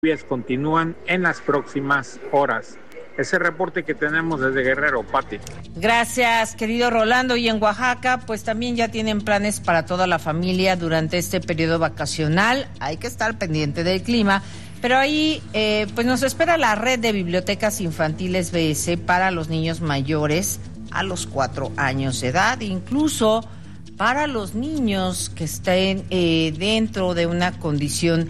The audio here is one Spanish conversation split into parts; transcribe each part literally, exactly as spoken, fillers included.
lluvias continúan en las próximas horas. Ese reporte que tenemos desde Guerrero, Pati. Gracias, querido Rolando. Y en Oaxaca, pues también ya tienen planes para toda la familia durante este periodo vacacional. Hay que estar pendiente del clima. Pero ahí, eh, pues nos espera la red de bibliotecas infantiles B S para los niños mayores a los cuatro años de edad, incluso para los niños que estén eh, dentro de una condición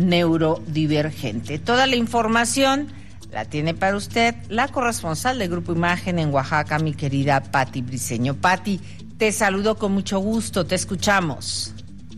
neurodivergente. Toda la información la tiene para usted la corresponsal de Grupo Imagen en Oaxaca, mi querida Pati Briceño. Pati, te saludo con mucho gusto, te escuchamos.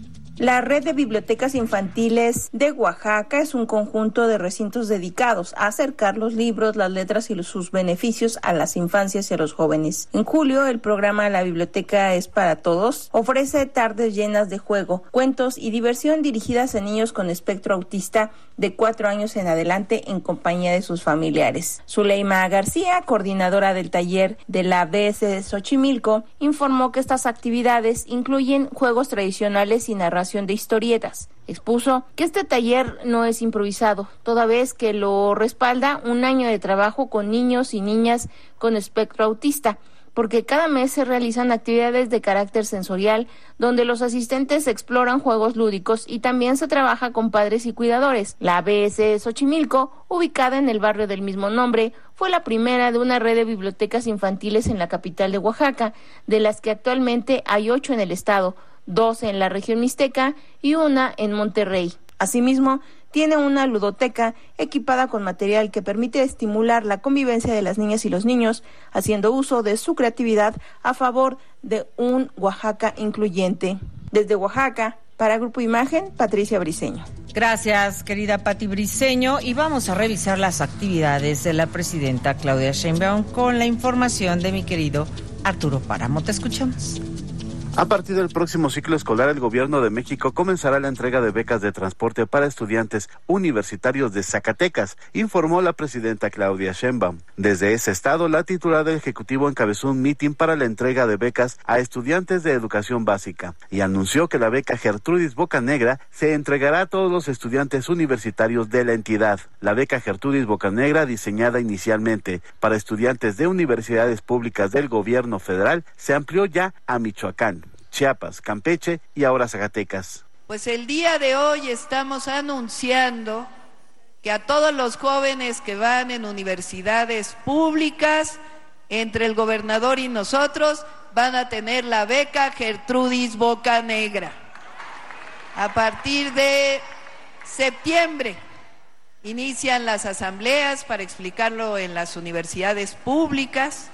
La Red de Bibliotecas Infantiles de Oaxaca es un conjunto de recintos dedicados a acercar los libros, las letras y sus beneficios a las infancias y a los jóvenes. En julio, el programa La Biblioteca es para Todos ofrece tardes llenas de juego, cuentos y diversión dirigidas a niños con espectro autista de cuatro años en adelante en compañía de sus familiares. Zuleima García, coordinadora del taller de la B S de Xochimilco, informó que estas actividades incluyen juegos tradicionales y narración de historietas. Expuso que este taller no es improvisado, toda vez que lo respalda un año de trabajo con niños y niñas con espectro autista, porque cada mes se realizan actividades de carácter sensorial, donde los asistentes exploran juegos lúdicos y también se trabaja con padres y cuidadores. La B S de Xochimilco, ubicada en el barrio del mismo nombre, fue la primera de una red de bibliotecas infantiles en la capital de Oaxaca, de las que actualmente hay ocho en el estado, dos en la región mixteca y una en Monterrey. Asimismo, tiene una ludoteca equipada con material que permite estimular la convivencia de las niñas y los niños, haciendo uso de su creatividad a favor de un Oaxaca incluyente. Desde Oaxaca, para Grupo Imagen, Patricia Briceño. Gracias, querida Pati Briceño. Y vamos a revisar las actividades de la presidenta Claudia Sheinbaum con la información de mi querido Arturo Páramo. Te escuchamos. A partir del próximo ciclo escolar, el Gobierno de México comenzará la entrega de becas de transporte para estudiantes universitarios de Zacatecas, informó la presidenta Claudia Sheinbaum. Desde ese estado, la titular del Ejecutivo encabezó un mitin para la entrega de becas a estudiantes de educación básica y anunció que la beca Gertrudis Bocanegra se entregará a todos los estudiantes universitarios de la entidad. La beca Gertrudis Bocanegra, diseñada inicialmente para estudiantes de universidades públicas del Gobierno federal, se amplió ya a Michoacán, Chiapas, Campeche y ahora Zacatecas. Pues el día de hoy estamos anunciando que a todos los jóvenes que van en universidades públicas, entre el gobernador y nosotros, van a tener la beca Gertrudis Bocanegra. A partir de septiembre inician las asambleas para explicarlo en las universidades públicas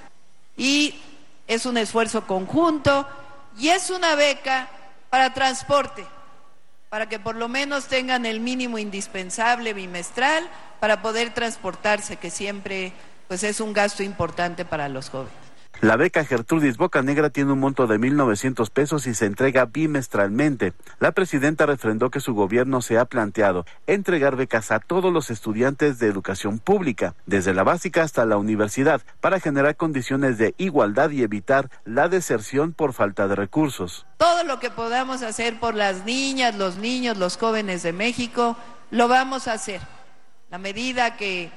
y es un esfuerzo conjunto. Y es una beca para transporte, para que por lo menos tengan el mínimo indispensable bimestral para poder transportarse, que siempre pues es un gasto importante para los jóvenes. La beca Gertrudis Bocanegra tiene un monto de mil novecientos pesos y se entrega bimestralmente. La presidenta refrendó que su gobierno se ha planteado entregar becas a todos los estudiantes de educación pública, desde la básica hasta la universidad, para generar condiciones de igualdad y evitar la deserción por falta de recursos. Todo lo que podamos hacer por las niñas, los niños, los jóvenes de México, lo vamos a hacer. A medida que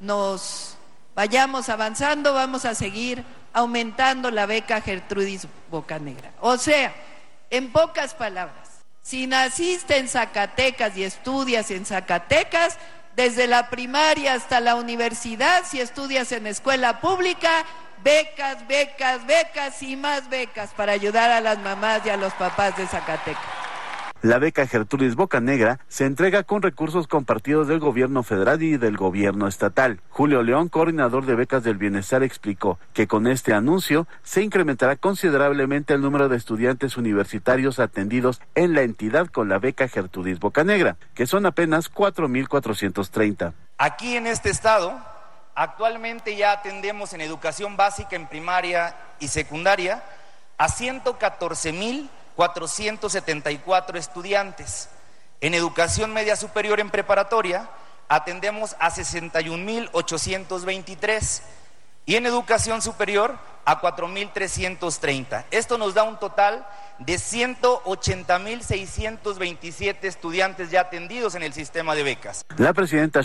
nos vayamos avanzando, vamos a seguir aumentando la beca Gertrudis Bocanegra. O sea, en pocas palabras, si naciste en Zacatecas y estudias en Zacatecas, desde la primaria hasta la universidad, si estudias en escuela pública, becas, becas, becas y más becas para ayudar a las mamás y a los papás de Zacatecas. La beca Gertrudis Bocanegra se entrega con recursos compartidos del gobierno federal y del gobierno estatal. Julio León, coordinador de becas del bienestar, explicó que con este anuncio se incrementará considerablemente el número de estudiantes universitarios atendidos en la entidad con la beca Gertrudis Bocanegra, que son apenas cuatro mil cuatrocientos treinta. Aquí en este estado, actualmente ya atendemos en educación básica, en primaria y secundaria, a ciento catorce mil cuatrocientos setenta y cuatro estudiantes. En educación media superior en preparatoria atendemos a sesenta y un mil ochocientos veintitrés y en educación superior a cuatro mil trescientos treinta. Esto nos da un total de ciento ochenta mil seiscientos veintisiete estudiantes ya atendidos en el sistema de becas. La presidenta